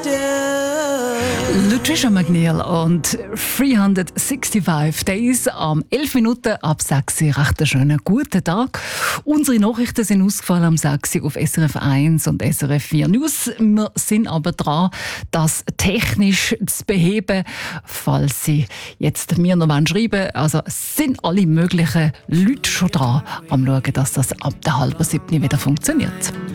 Lucia McNeil und 365 Days am 11 Minuten ab 6 Uhr. Recht einen schönen guten Tag. Unsere Nachrichten sind ausgefallen am 6 Uhr auf SRF 1 und SRF 4 News. Wir sind aber dran, das technisch zu beheben, falls Sie jetzt mir noch schreiben wollen. Also es sind alle möglichen Leute schon dran, am schauen, dass das ab der 6:30 wieder funktioniert.